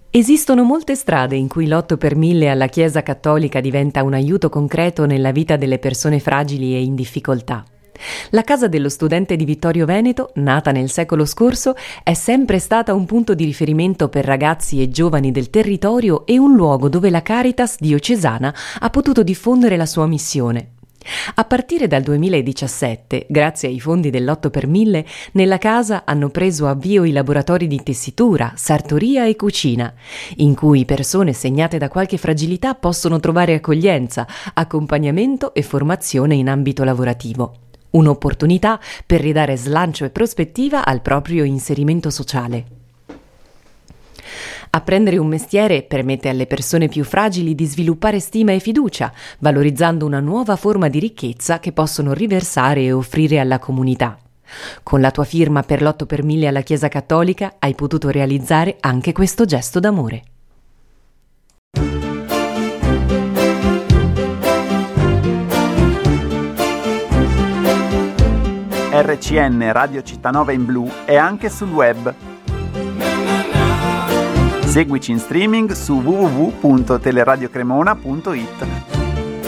Esistono molte strade in cui l'8 per 1000 alla Chiesa Cattolica diventa un aiuto concreto nella vita delle persone fragili e in difficoltà. La casa dello studente di Vittorio Veneto, nata nel secolo scorso, è sempre stata un punto di riferimento per ragazzi e giovani del territorio e un luogo dove la Caritas diocesana ha potuto diffondere la sua missione. A partire dal 2017, grazie ai fondi dell'8 per 1000, nella casa hanno preso avvio i laboratori di tessitura, sartoria e cucina, in cui persone segnate da qualche fragilità possono trovare accoglienza, accompagnamento e formazione in ambito lavorativo. Un'opportunità per ridare slancio e prospettiva al proprio inserimento sociale. Apprendere un mestiere permette alle persone più fragili di sviluppare stima e fiducia, valorizzando una nuova forma di ricchezza che possono riversare e offrire alla comunità. Con la tua firma per l'8 per 1000 alla Chiesa Cattolica hai potuto realizzare anche questo gesto d'amore. RCN Radio Cittanova in Blu è anche sul web. Seguici in streaming su www.teleradiocremona.it.